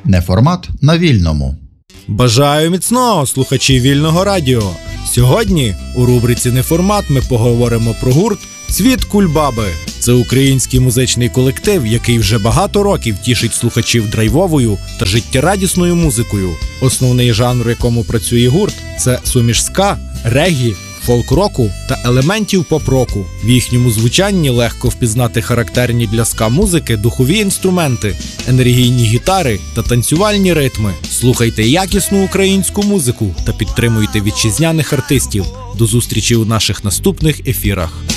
Неформат на Вільному. Бажаю міцного, слухачі Вільного радіо! Сьогодні у рубриці «Неформат» ми поговоримо про гурт «Цвіт Кульбаби». Це український музичний колектив, який вже багато років тішить слухачів драйвовою та життєрадісною музикою. Основний жанр, в якому працює гурт – це суміш ска, регі, фолк-року та елементів поп-року. В їхньому звучанні легко впізнати характерні для ска-музики духові інструменти, енергійні гітари та танцювальні ритми. Слухайте якісну українську музику та підтримуйте вітчизняних артистів. До зустрічі у наших наступних ефірах.